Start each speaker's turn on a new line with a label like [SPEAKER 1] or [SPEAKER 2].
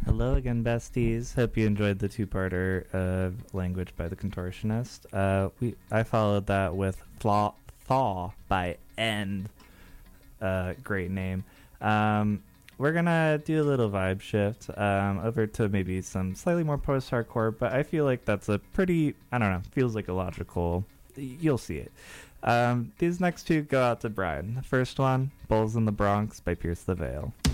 [SPEAKER 1] Hello again, besties. Hope you enjoyed the two-parter of Language by the Contortionist. I followed that with Thaw by End. Great name. We're gonna do a little vibe shift over to maybe some slightly more post-hardcore, but I feel like that's a pretty, I don't know, feels like a logical, you'll see it. These next two go out to Brian. The first one, Bulls in the Bronx by Pierce the Veil.